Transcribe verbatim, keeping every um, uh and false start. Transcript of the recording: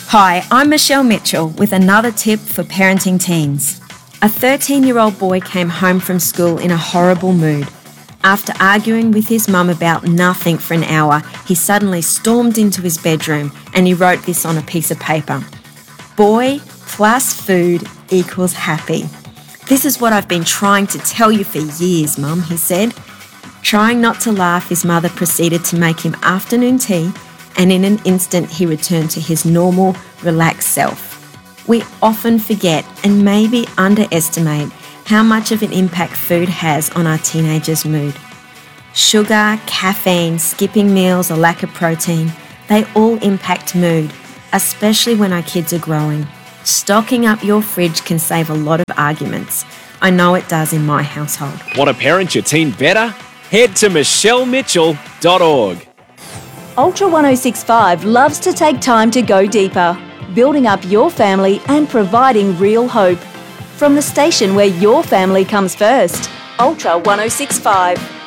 Hi, I'm Michelle Mitchell with another tip for parenting teens. A thirteen-year-old boy came home from school in a horrible mood. After arguing with his mum about nothing for an hour, he suddenly stormed into his bedroom and he wrote this on a piece of paper. Boy plus food equals happy. This is what I've been trying to tell you for years, Mum, he said. Trying not to laugh, his mother proceeded to make him afternoon tea, and in an instant he returned to his normal, relaxed self. We often forget and maybe underestimate how much of an impact food has on our teenagers' mood. Sugar, caffeine, skipping meals, or lack of protein, they all impact mood, especially when our kids are growing. Stocking up your fridge can save a lot of arguments. I know it does in my household. Want to parent your teen better? Head to michelle mitchell dot org. Ultra one oh six point five loves to take time to go deeper, building up your family and providing real hope. From the station where your family comes first, Ultra one oh six point five.